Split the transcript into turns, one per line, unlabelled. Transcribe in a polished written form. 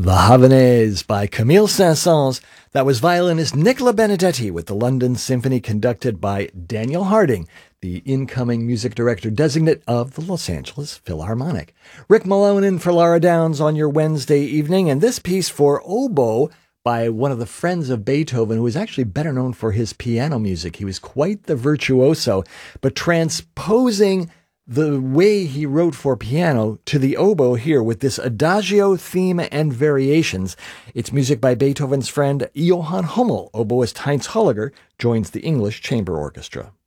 The Havanaise by Camille Saint-Saëns. That was violinist Nicola Benedetti with the London Symphony conducted by Daniel Harding, the incoming music director designate of the Los Angeles Philharmonic. Rick Malone in for Laura Downs on your Wednesday evening, and this piece for oboe by one of the friends of Beethoven, who is actually better known for his piano music. He was quite the virtuoso, but transposing the way he wrote for piano to the oboe here with this adagio, theme, and variations. It's music by Beethoven's friend Johann Hummel. Oboist Heinz Holliger joins the English Chamber Orchestra.